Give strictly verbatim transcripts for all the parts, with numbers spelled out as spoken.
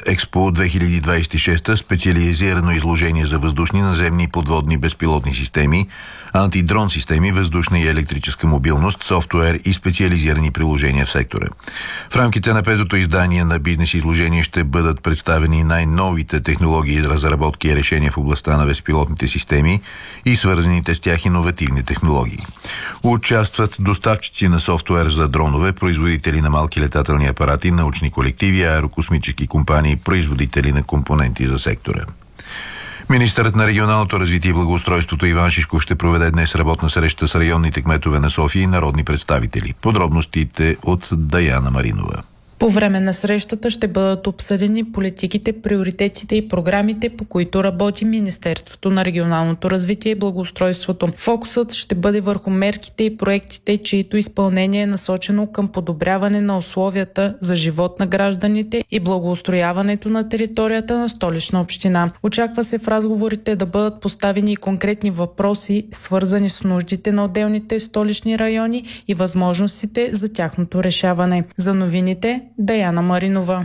Експо две хиляди двадесет и шеста, специализирано изложение за въздушни, наземни и подводни безпилотни системи, антидрон системи, въздушна и електрическа мобилност, софтуер и специализирани приложения в сектора. В рамките на петото издание на бизнес изложение ще бъдат представени най-новите технологии, разработки и решения в областта на безпилотните системи и свързаните с тях иновативни технологии. Участват доставчици на софтуер за дронове, производители на малки летателни апарати, научни колективи, аерокосмически компании, производители на компоненти за сектора. Министърът на регионалното развитие и благоустройството Иван Шишков ще проведе днес работна среща с районните кметове на София и народни представители. Подробностите от Даяна Маринова. По време на срещата ще бъдат обсъдени политиките, приоритетите и програмите, по които работи Министерството на регионалното развитие и благоустройството. Фокусът ще бъде върху мерките и проектите, чието изпълнение е насочено към подобряване на условията за живот на гражданите и благоустрояването на територията на Столична община. Очаква се в разговорите да бъдат поставени и конкретни въпроси, свързани с нуждите на отделните столични райони и възможностите за тяхното решаване. За новините Даяна Маринова.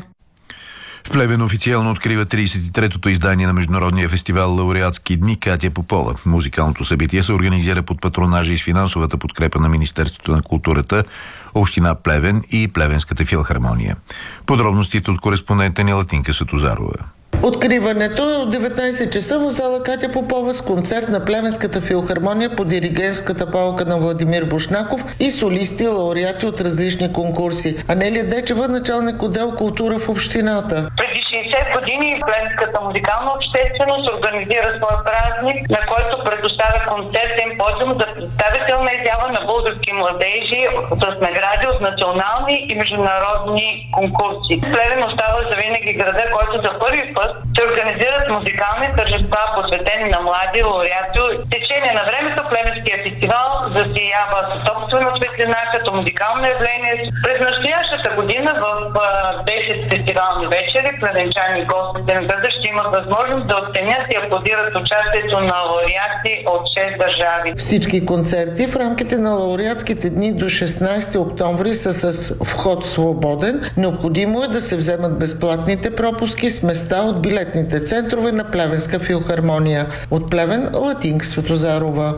В Плевен официално открива тридесет и третото издание на международния фестивал Лауреатски дни Катя Попола. Музикалното събитие се организира под патронажа и с финансовата подкрепа на Министерството на културата, Община Плевен и Плевенската филхармония. Подробностите от кореспондента ни Латинка Светозарова. Откриването е от деветнадесет часа в зала Катя Попова с концерт на Плевенската филхармония по диригентската палка на Владимир Бушнаков и солисти, лауреати от различни конкурси. Анелия Дечева, началник отдел култура в общината. Преди шейсет години Плевенската музикална общественост организира своя празник, на който предоставя концертен подиум за представителна изява на български младежи с награди от национални и международни конкурси. Плевен остава завинаги града, който за първи път се организират музикални тържества, посветени на млади лауреати. В течение на времето Плевенския фестивал засиява със собствена светлина като музикално явление. През настоящата година в десет фестивални вечери плевенчани и гостите на града ще имат възможност да оценят и аплодират участието на лауреати от шест държави. Всички концерти в рамките на лауреатските дни до шестнадесети октомври са с вход свободен. Необходимо е да се вземат безплатните пропуски с места от билетните центрове на Плевенска филхармония. От Плевен, Латинка Светозарова.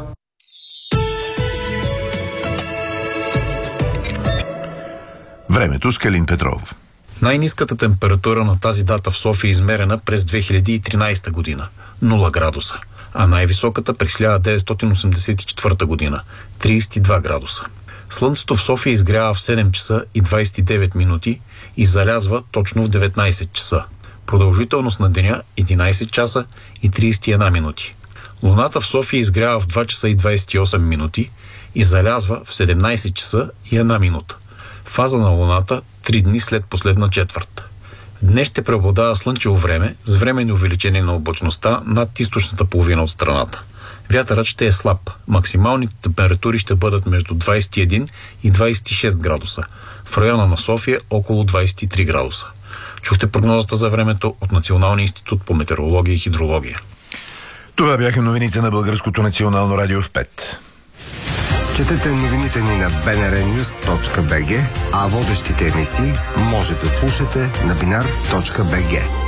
Времето с Калин Петров. Най-ниската температура на тази дата в София е измерена през две хиляди и тринадесета година – нула градуса, а най-високата през хиляда деветстотин осемдесет и четвърта година – тридесет и два градуса. Слънцето в София изгрява в седем часа и двадесет и девет минути и залязва точно в деветнадесет часа. Продължителност на деня единадесет часа и тридесет и една минути. Луната в София изгрява в два часа и двадесет и осем минути и залязва в седемнадесет часа и една минута. Фаза на Луната три дни след последна четвърт. Днес ще преобладава слънчево време с временно увеличение на облачността над източната половина от страната. Вятърът ще е слаб. Максималните температури ще бъдат между двадесет и един и двадесет и шест градуса. В района на София около двадесет и три градуса. Чухте прогнозата за времето от Националния институт по метеорология и хидрология. Това бяха новините на Българското национално радио в пет. Четете новините ни на би ен ар нюз точка би джи, а водещите емисии може да слушате на бинар точка би джи.